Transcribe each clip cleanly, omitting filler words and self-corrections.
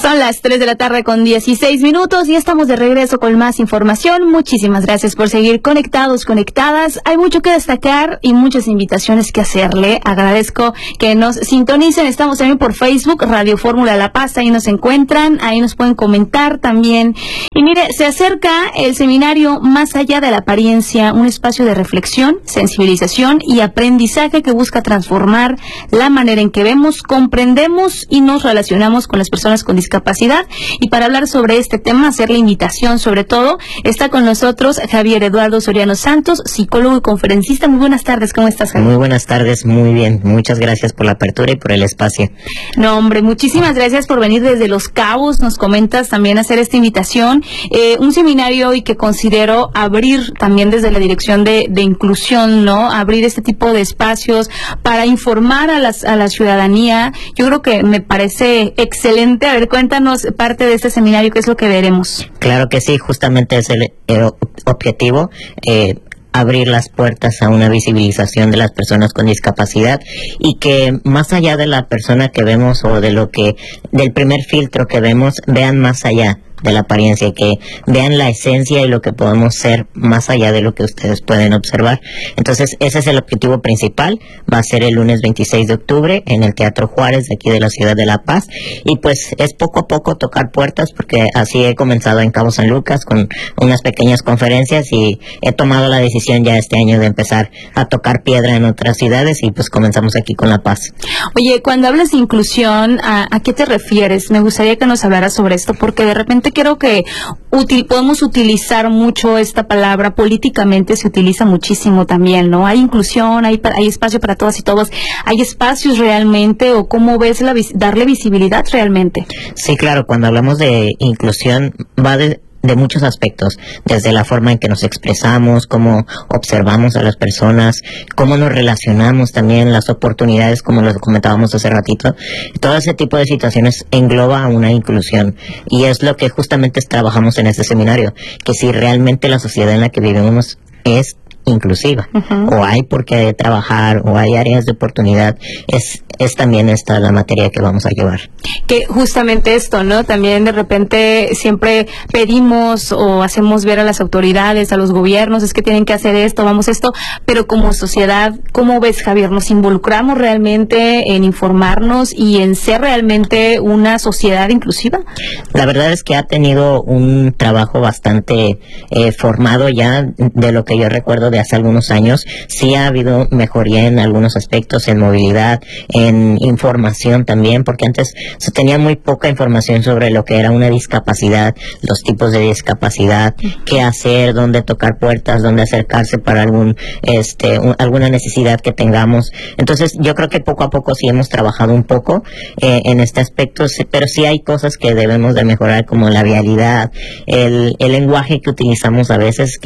Son las 3 de la tarde con 16 minutos y estamos de regreso con más información. Muchísimas gracias por seguir conectados, conectadas. Hay mucho que destacar y muchas invitaciones que hacerle. Agradezco que nos sintonicen. Estamos también por Facebook, Radio Fórmula La Paz. Ahí nos encuentran, ahí nos pueden comentar también. Y mire, se acerca el seminario Más allá de la apariencia, un espacio de reflexión, sensibilización y aprendizaje que busca transformar la manera en que vemos, comprendemos y nos relacionamos con las personas con discapacidad. Y para hablar sobre este tema, hacer la invitación sobre todo, está con nosotros Javier Eduardo Soriano Santos, psicólogo y conferencista. Muy buenas tardes, ¿cómo estás, Javier? Muy buenas tardes, muy bien. Muchas gracias por la apertura y por el espacio. No, hombre, muchísimas gracias por venir desde Los Cabos. Nos comentas también hacer esta invitación. Un seminario y que considero abrir también desde la dirección de inclusión, ¿no? Abrir este tipo de espacios para informar a la ciudadanía. Yo creo que me parece excelente. A ver, cuéntanos parte de este seminario, ¿qué es lo que veremos? Claro que sí, justamente es el objetivo, abrir las puertas a una visibilización de las personas con discapacidad y que más allá de la persona que vemos o del primer filtro que vemos, vean más allá de la apariencia, que vean la esencia y lo que podemos ser más allá de lo que ustedes pueden observar. Entonces ese es el objetivo principal. Va a ser el lunes 26 de octubre en el Teatro Juárez de aquí de la ciudad de La Paz, y pues es poco a poco tocar puertas, porque así he comenzado en Cabo San Lucas con unas pequeñas conferencias y he tomado la decisión ya este año de empezar a tocar piedra en otras ciudades, y pues comenzamos aquí con La Paz. Oye, cuando hablas de inclusión, ¿a qué te refieres? Me gustaría que nos hablaras sobre esto, porque de repente creo que podemos utilizar mucho esta palabra, políticamente se utiliza muchísimo también, ¿no? Hay inclusión, hay espacio para todas y todos. ¿Hay espacios realmente, o cómo ves darle visibilidad realmente? Sí, claro, cuando hablamos de inclusión va de muchos aspectos, desde la forma en que nos expresamos, cómo observamos a las personas, cómo nos relacionamos también, las oportunidades, como lo comentábamos hace ratito. Todo ese tipo de situaciones engloba una inclusión, y es lo que justamente trabajamos en este seminario, que si realmente la sociedad en la que vivimos es inclusiva, o hay por qué trabajar, o hay áreas de oportunidad, es también esta la materia que vamos a llevar. Que justamente esto, ¿no? También de repente siempre pedimos o hacemos ver a las autoridades, a los gobiernos, es que tienen que hacer esto, vamos esto, pero como sociedad, ¿cómo ves, Javier? ¿Nos involucramos realmente en informarnos y en ser realmente una sociedad inclusiva? La verdad es que ha tenido un trabajo bastante formado ya, de lo que yo recuerdo de hace algunos años. Sí ha habido mejoría en algunos aspectos, en movilidad, en información también, porque antes se tenía muy poca información sobre lo que era una discapacidad, los tipos de discapacidad, qué hacer, dónde tocar puertas, dónde acercarse para alguna necesidad que tengamos. Entonces yo creo que poco a poco sí hemos trabajado un poco en este aspecto, pero sí hay cosas que debemos de mejorar, como la vialidad, el lenguaje que utilizamos a veces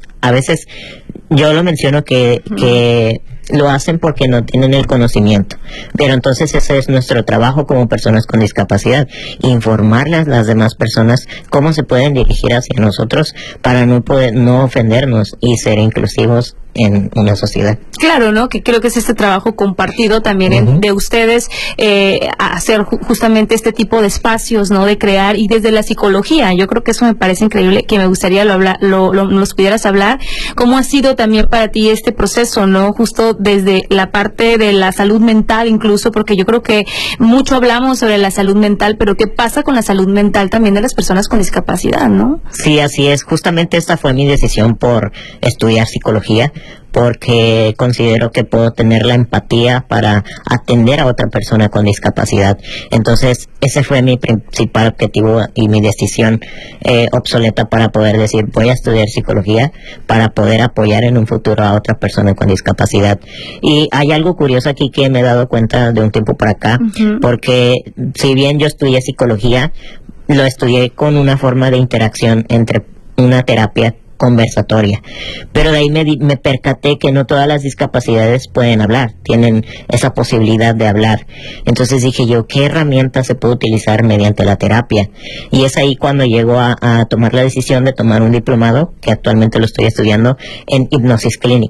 yo lo menciono que lo hacen porque no tienen el conocimiento, pero entonces ese es nuestro trabajo como personas con discapacidad, informarles a las demás personas cómo se pueden dirigir hacia nosotros para no ofendernos y ser inclusivos en una sociedad. Claro, ¿no? Que creo que es este trabajo compartido también de ustedes, hacer justamente este tipo de espacios, ¿no? De crear, y desde la psicología, yo creo que eso me parece increíble, que me gustaría nos pudieras hablar, cómo ha sido también para ti este proceso, ¿no? Justo desde la parte de la salud mental incluso, porque yo creo que mucho hablamos sobre la salud mental, pero ¿qué pasa con la salud mental también de las personas con discapacidad, no? Sí, así es. Justamente esta fue mi decisión por estudiar psicología, porque considero que puedo tener la empatía para atender a otra persona con discapacidad. Entonces ese fue mi principal objetivo y mi decisión obsoleta para poder decir, voy a estudiar psicología para poder apoyar en un futuro a otra persona con discapacidad. Y hay algo curioso aquí que me he dado cuenta de un tiempo para acá, porque si bien yo estudié psicología, lo estudié con una forma de interacción entre una terapia conversatoria, pero de ahí me percaté que no todas las discapacidades pueden hablar, tienen esa posibilidad de hablar. Entonces dije yo, ¿qué herramienta se puede utilizar mediante la terapia? Y es ahí cuando llego a tomar la decisión de tomar un diplomado, que actualmente lo estoy estudiando, en hipnosis clínica.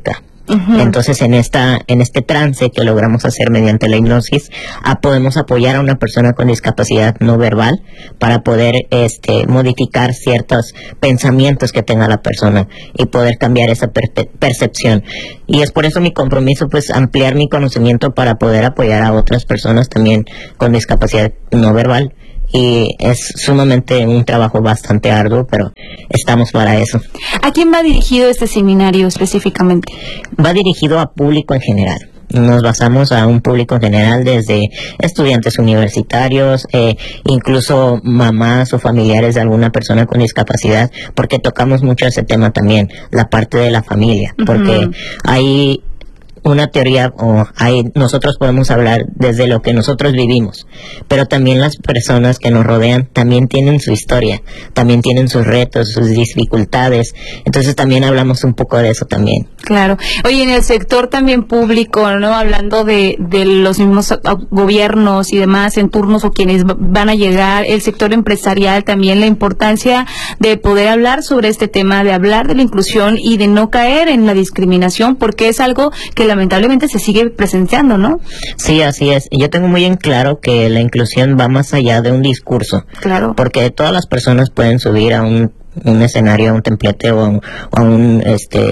Entonces en este trance que logramos hacer mediante la hipnosis, podemos apoyar a una persona con discapacidad no verbal para poder modificar ciertos pensamientos que tenga la persona y poder cambiar esa percepción. Y es por eso mi compromiso, pues, ampliar mi conocimiento para poder apoyar a otras personas también con discapacidad no verbal. Y es sumamente un trabajo bastante arduo, pero estamos para eso. ¿A quién va dirigido este seminario específicamente? Va dirigido a público en general. Nos basamos a un público en general, desde estudiantes universitarios, incluso mamás o familiares de alguna persona con discapacidad, porque tocamos mucho ese tema también, la parte de la familia, porque hay una teoría, nosotros podemos hablar desde lo que nosotros vivimos, pero también las personas que nos rodean también tienen su historia, también tienen sus retos, sus dificultades, entonces también hablamos un poco de eso también. Claro. Oye, en el sector también público, ¿no? Hablando de los mismos gobiernos y demás en turnos o quienes van a llegar, el sector empresarial también, la importancia de poder hablar sobre este tema, de hablar de la inclusión y de no caer en la discriminación, porque es algo que lamentablemente se sigue presenciando, ¿no? Sí, así es. Yo tengo muy en claro que la inclusión va más allá de un discurso. Claro. Porque todas las personas pueden subir a un escenario, a un templete o a un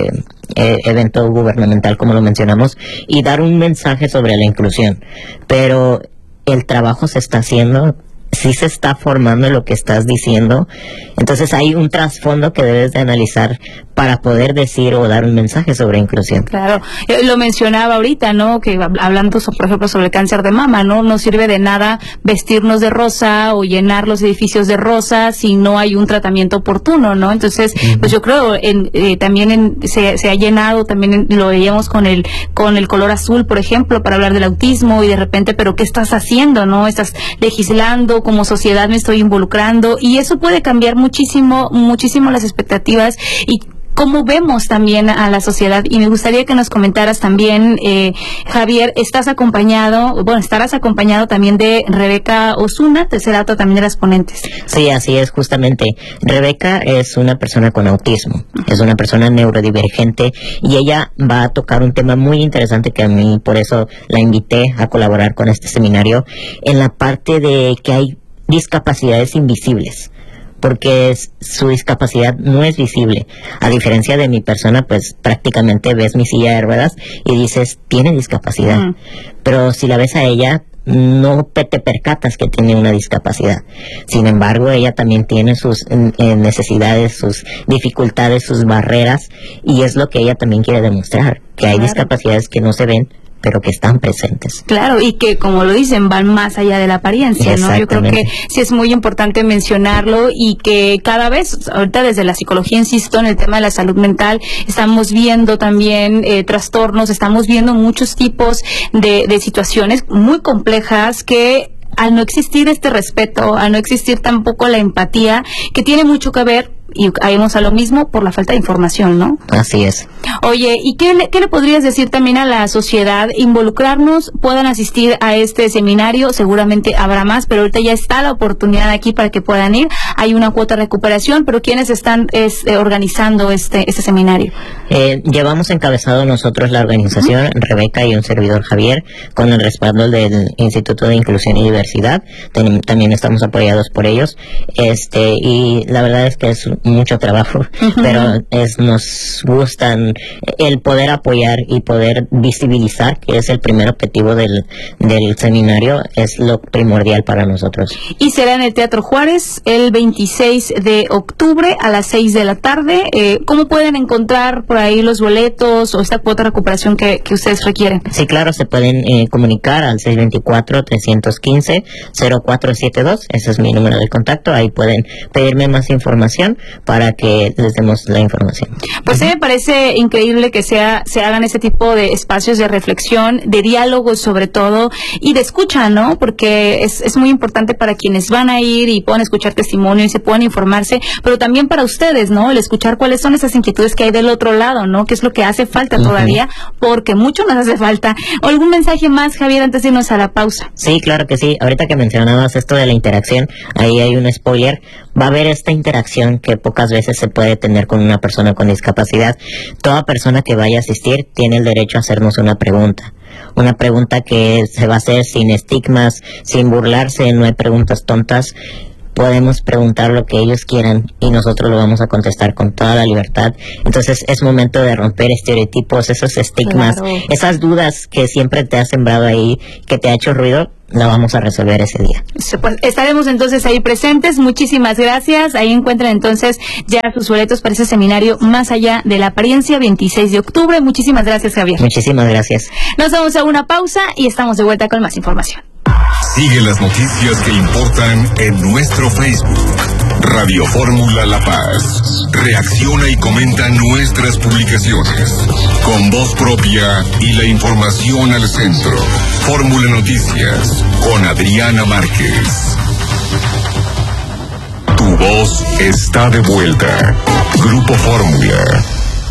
evento gubernamental, como lo mencionamos, y dar un mensaje sobre la inclusión. Pero el trabajo se está haciendo, sí se está formando lo que estás diciendo, entonces hay un trasfondo que debes de analizar para poder decir o dar un mensaje sobre inclusión. Claro, lo mencionaba ahorita, ¿no? Que hablando, por ejemplo, sobre el cáncer de mama, ¿no? No sirve de nada vestirnos de rosa o llenar los edificios de rosa si no hay un tratamiento oportuno, ¿no? Entonces, pues yo creo también se ha llenado, también lo veíamos con el color azul, por ejemplo, para hablar del autismo y de repente, pero ¿qué estás haciendo, no? Estás legislando, como sociedad me estoy involucrando y eso puede cambiar muchísimo las expectativas y cómo vemos también a la sociedad. Y me gustaría que nos comentaras también, Javier, estarás acompañado también de Rebeca Osuna, será otra también de las ponentes. Sí, así es, justamente. Rebeca es una persona con autismo, es una persona neurodivergente y ella va a tocar un tema muy interesante que a mí, por eso la invité a colaborar con este seminario, en la parte de que hay discapacidades invisibles, porque su discapacidad no es visible. A diferencia de mi persona, pues prácticamente ves mi silla de ruedas y dices, tiene discapacidad. Pero si la ves a ella, no te percatas que tiene una discapacidad. Sin embargo, ella también tiene sus necesidades, sus dificultades, sus barreras, y es lo que ella también quiere demostrar, que hay discapacidades que no se ven, pero que están presentes. Claro, y que, como lo dicen, van más allá de la apariencia, ¿no? Yo creo que sí es muy importante mencionarlo y que cada vez, ahorita desde la psicología, insisto, en el tema de la salud mental, estamos viendo también trastornos, estamos viendo muchos tipos de situaciones muy complejas que, al no existir este respeto, al no existir tampoco la empatía, que tiene mucho que ver, y caemos a lo mismo, por la falta de información, ¿no? Así es. Oye, ¿y qué le podrías decir también a la sociedad? Involucrarnos, puedan asistir a este seminario, seguramente habrá más, pero ahorita ya está la oportunidad aquí para que puedan ir. Hay una cuota de recuperación, pero ¿quiénes están organizando este seminario? Llevamos encabezado nosotros la organización, Rebeca y un servidor Javier, con el respaldo del Instituto de Inclusión y Diversidad. También estamos apoyados por ellos, y la verdad es que es mucho trabajo, pero nos gustan el poder apoyar y poder visibilizar, que es el primer objetivo del seminario, es lo primordial para nosotros. Y será en el Teatro Juárez el 26 de octubre a las 6 de la tarde. ¿Cómo pueden encontrar por ahí los boletos o esta cuota de recuperación que ustedes requieren? Sí, claro, se pueden comunicar al 624-315-0472, ese es mi número de contacto, ahí pueden pedirme más información para que les demos la información. Pues me parece increíble que se hagan ese tipo de espacios de reflexión, de diálogo sobre todo, y de escucha, ¿no? Porque es muy importante para quienes van a ir y puedan escuchar testimonio y se puedan informarse, pero también para ustedes, ¿no? El escuchar cuáles son esas inquietudes que hay del otro lado cuidado, ¿no? Que es lo que hace falta todavía, porque mucho nos hace falta. ¿Algún mensaje más, Javier, antes de irnos a la pausa? Sí, claro que sí. Ahorita que mencionabas esto de la interacción, ahí hay un spoiler. Va a haber esta interacción que pocas veces se puede tener con una persona con discapacidad. Toda persona que vaya a asistir tiene el derecho a hacernos una pregunta que se va a hacer sin estigmas, sin burlarse, no hay preguntas tontas. Podemos preguntar lo que ellos quieran y nosotros lo vamos a contestar con toda la libertad. Entonces es momento de romper estereotipos, esos estigmas, esas dudas que siempre te ha sembrado ahí, que te ha hecho ruido. La vamos a resolver ese día. Pues estaremos entonces ahí presentes. Muchísimas gracias. Ahí encuentran entonces ya sus boletos para ese seminario Más Allá de la Apariencia, 26 de octubre. Muchísimas gracias, Javier. Muchísimas gracias. Nos vamos a una pausa y estamos de vuelta con más información. Sigue las noticias que importan en nuestro Facebook. Radio Fórmula La Paz. Reacciona y comenta nuestras publicaciones. Con voz propia y la información al centro. Fórmula Noticias con Adriana Márquez. Tu voz está de vuelta. Grupo Fórmula.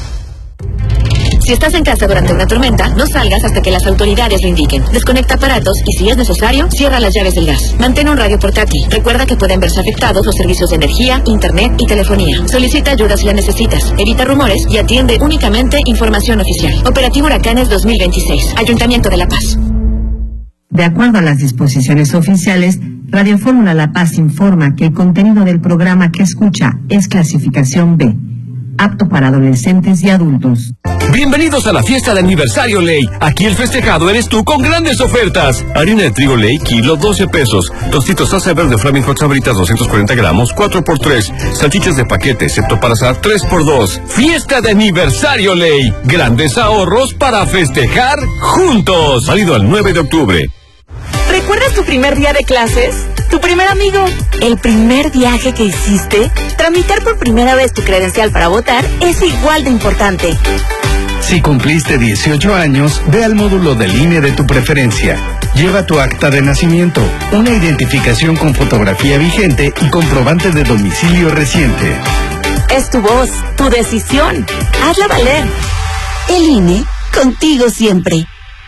Si estás en casa durante una tormenta, no salgas hasta que las autoridades lo indiquen. Desconecta aparatos y, si es necesario, cierra las llaves del gas. Mantén un radio portátil. Recuerda que pueden verse afectados los servicios de energía, internet y telefonía. Solicita ayuda si la necesitas. Evita rumores y atiende únicamente información oficial. Operativo Huracanes 2026. Ayuntamiento de La Paz. De acuerdo a las disposiciones oficiales, Radio Fórmula La Paz informa que el contenido del programa que escucha es clasificación B, apto para adolescentes y adultos. Bienvenidos a la fiesta de aniversario Ley. Aquí el festejado eres tú con grandes ofertas. Harina de trigo Ley, kilo, 12 pesos. Tostitos salsa verde Flaming Hot Sabritas, 240 gramos, 4x3. Salchichas de paquete, excepto para asar, 3x2. Fiesta de aniversario Ley. Grandes ahorros para festejar juntos. Válido al 9 de octubre. ¿Recuerdas tu primer día de clases? ¿Tu primer amigo? ¿El primer viaje que hiciste? Tramitar por primera vez tu credencial para votar es igual de importante. Si cumpliste 18 años, ve al módulo del INE de tu preferencia. Lleva tu acta de nacimiento, una identificación con fotografía vigente y comprobante de domicilio reciente. Es tu voz, tu decisión. Hazla valer. El INE, contigo siempre.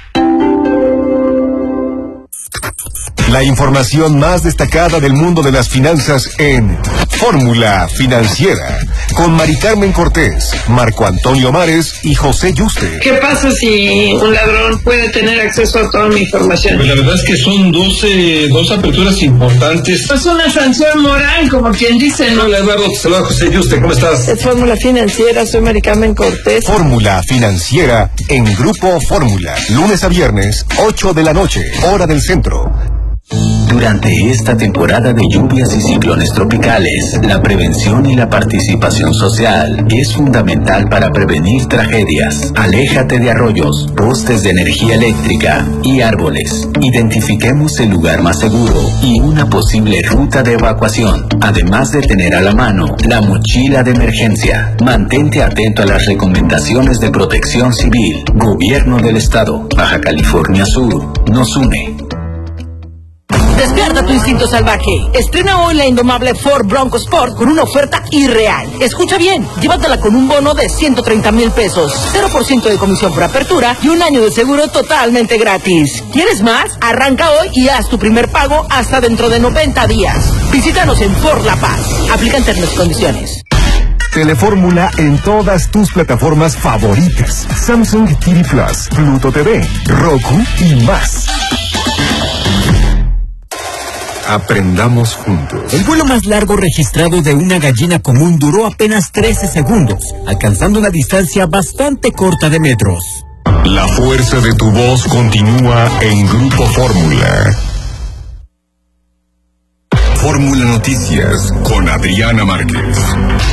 La información más destacada del mundo de las finanzas en Fórmula Financiera, con Mari Carmen Cortés, Marco Antonio Mares y José Yuste. ¿Qué pasa si un ladrón puede tener acceso a toda mi información? Pues la verdad es que son dos aperturas importantes. Pues una sanción moral, como quien dice, ¿no? Hola Eduardo, te saluda José Yuste, ¿cómo estás? Es Fórmula Financiera, soy Mari Carmen Cortés. Fórmula Financiera en Grupo Fórmula, lunes a viernes, 8 de la noche, hora del centro. Durante esta temporada de lluvias y ciclones tropicales, la prevención y la participación social es fundamental para prevenir tragedias. Aléjate de arroyos, postes de energía eléctrica y árboles. Identifiquemos el lugar más seguro y una posible ruta de evacuación, además de tener a la mano la mochila de emergencia. Mantente atento a las recomendaciones de Protección Civil, Gobierno del Estado, Baja California Sur, nos une. Despierta tu instinto salvaje. Estrena hoy la indomable Ford Bronco Sport con una oferta irreal. Escucha bien, llévatela con un bono de 130,000 pesos, 0% de comisión por apertura y un año de seguro totalmente gratis. ¿Quieres más? Arranca hoy y haz tu primer pago hasta dentro de 90 días. Visítanos en Ford La Paz. Aplican términos y condiciones. Telefórmula en todas tus plataformas favoritas: Samsung TV Plus, Pluto TV, Roku y más. Aprendamos juntos. El vuelo más largo registrado de una gallina común duró apenas 13 segundos, alcanzando una distancia bastante corta de metros. La fuerza de tu voz continúa en Grupo Fórmula. Fórmula Noticias con Adriana Márquez.